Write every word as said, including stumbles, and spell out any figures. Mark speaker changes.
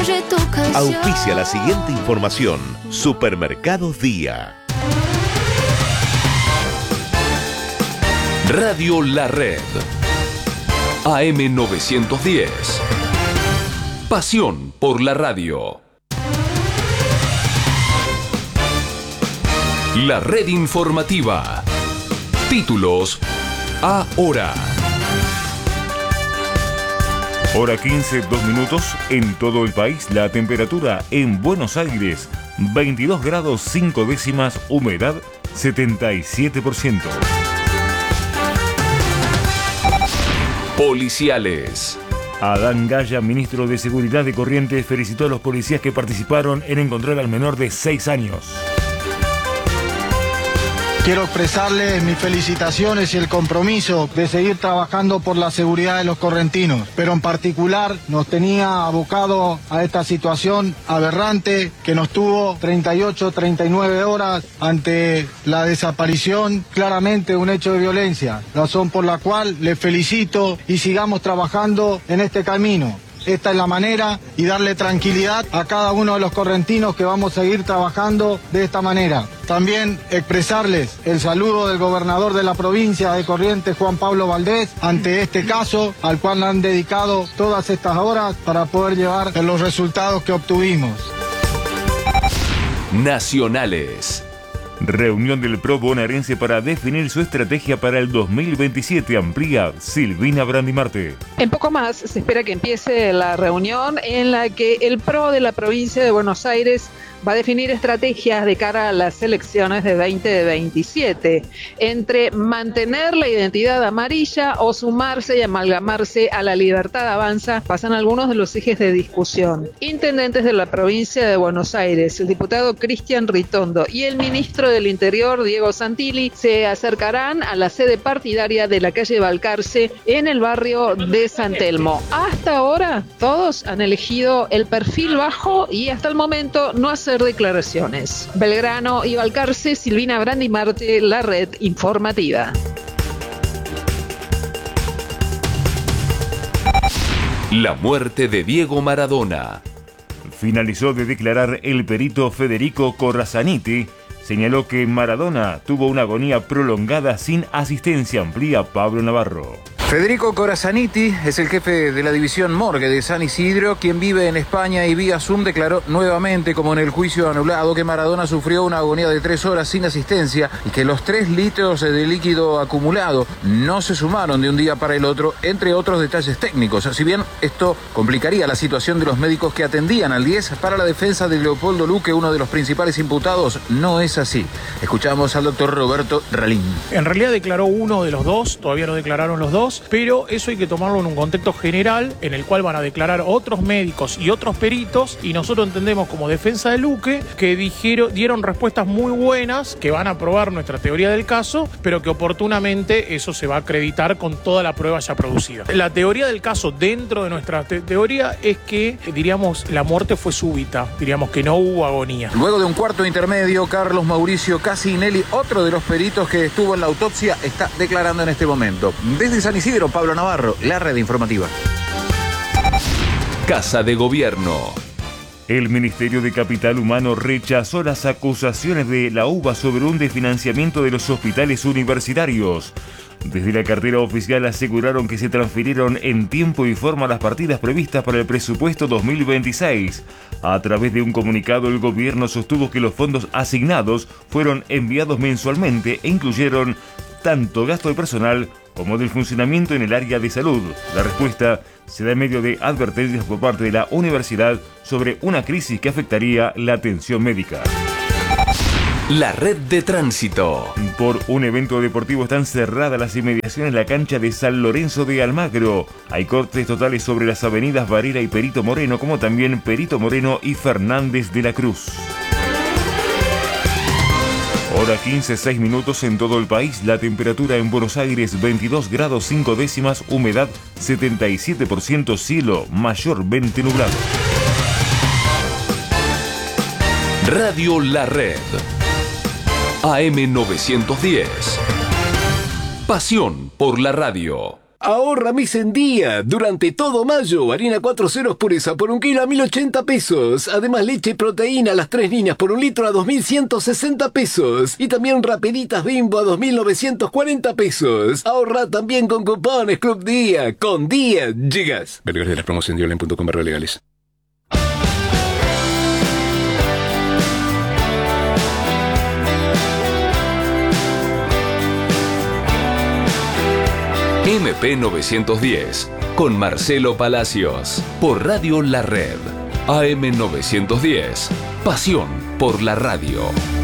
Speaker 1: oye tu canción.
Speaker 2: Auspicia la siguiente información. Supermercados Día.
Speaker 3: Radio La Red. A M novecientos diez. Pasión por la radio. La red informativa. Títulos ahora.
Speaker 4: Hora quince, dos minutos. En todo el país, la temperatura en Buenos Aires, veintidós grados cinco décimas, humedad setenta y siete por ciento.
Speaker 3: Policiales.
Speaker 4: Adán Gaya, ministro de Seguridad de Corrientes, felicitó a los policías que participaron en encontrar al menor de seis años.
Speaker 5: Quiero expresarles mis felicitaciones y el compromiso de seguir trabajando por la seguridad de los correntinos, pero en particular nos tenía abocado a esta situación aberrante que nos tuvo treinta y ocho, treinta y nueve horas ante la desaparición, claramente un hecho de violencia, razón por la cual les felicito y sigamos trabajando en este camino. Esta es la manera y darle tranquilidad a cada uno de los correntinos que vamos a seguir trabajando de esta manera. También expresarles el saludo del gobernador de la provincia de Corrientes, Juan Pablo Valdés, ante este caso al cual han dedicado todas estas horas para poder llevar los resultados que obtuvimos.
Speaker 3: Nacionales.
Speaker 4: Reunión del Pro bonaerense para definir su estrategia para el dos mil veintisiete. Amplía Silvina Brandimarte.
Speaker 6: En poco más se espera que empiece la reunión en la que el Pro de la provincia de Buenos Aires va a definir estrategias de cara a las elecciones de veinte veintisiete, entre mantener la identidad amarilla o sumarse y amalgamarse a la Libertad Avanza. Pasan algunos de los ejes de discusión. Intendentes de la provincia de Buenos Aires, el diputado Cristian Ritondo y el ministro del Interior, Diego Santilli, se acercarán a la sede partidaria de la calle Balcarce en el barrio de San Telmo. Hasta ahora todos han elegido el perfil bajo y hasta el momento no hacer declaraciones. Belgrano y Balcarce, Silvina Brandimarte, la red informativa.
Speaker 3: La muerte de Diego Maradona.
Speaker 4: Finalizó de declarar el perito Federico Corasaniti. Señaló que Maradona tuvo una agonía prolongada sin asistencia. Amplía Pablo Navarro.
Speaker 7: Federico Corasaniti es el jefe de la división morgue de San Isidro, quien vive en España y vía Zoom declaró nuevamente, como en el juicio anulado, que Maradona sufrió una agonía de tres horas sin asistencia y que los tres litros de líquido acumulado no se sumaron de un día para el otro, entre otros detalles técnicos. Si bien esto complicaría la situación de los médicos que atendían al diez, para la defensa de Leopoldo Luque, uno de los principales imputados, no es así. Escuchamos al doctor Roberto Ralín.
Speaker 8: En realidad declaró uno de los dos, todavía no declararon los dos, pero eso hay que tomarlo en un contexto general en el cual van a declarar otros médicos y otros peritos, y nosotros entendemos como defensa de Luque que dijeron, dieron respuestas muy buenas que van a probar nuestra teoría del caso, pero que oportunamente eso se va a acreditar con toda la prueba ya producida. La teoría del caso dentro de nuestra te- teoría es que, diríamos, la muerte fue súbita, diríamos que no hubo agonía.
Speaker 7: Luego de un cuarto intermedio, Carlos Mauricio Casinelli, otro de los peritos que estuvo en la autopsia, está declarando en este momento. Desde San Isidro, Pablo Navarro, la red informativa.
Speaker 3: Casa de Gobierno.
Speaker 4: El Ministerio de Capital Humano rechazó las acusaciones de la U B A sobre un desfinanciamiento de los hospitales universitarios. Desde la cartera oficial aseguraron que se transfirieron en tiempo y forma las partidas previstas para el presupuesto dos mil veintiséis. A través de un comunicado, el gobierno sostuvo que los fondos asignados fueron enviados mensualmente e incluyeron tanto gasto de personal como del funcionamiento en el área de salud. La respuesta se da en medio de advertencias por parte de la universidad sobre una crisis que afectaría la atención médica.
Speaker 3: La red de tránsito.
Speaker 4: Por un evento deportivo están cerradas las inmediaciones de la cancha de San Lorenzo de Almagro. Hay cortes totales sobre las avenidas Varela y Perito Moreno, como también Perito Moreno y Fernández de la Cruz. Hora quince, seis minutos en todo el país. La temperatura en Buenos Aires veintidós grados cinco décimas, humedad setenta y siete por ciento, cielo mayormente nublado.
Speaker 3: Radio La Red. A M novecientos diez. Pasión por la radio.
Speaker 1: Ahorra mes en día. Durante todo mayo, harina cuatro ceros pureza por un kilo a mil ochenta pesos. Además, leche y proteína a las tres líneas por un litro a dos mil ciento sesenta pesos. Y también rapeditas Bimbo a dos mil novecientos cuarenta pesos. Ahorra también con cupones Club Día. Con Día llegas. Vergas de la promoción de online punto com barra legales.
Speaker 3: M P novecientos diez, con Marcelo Palacios, por Radio La Red. A M novecientos diez, pasión por la radio.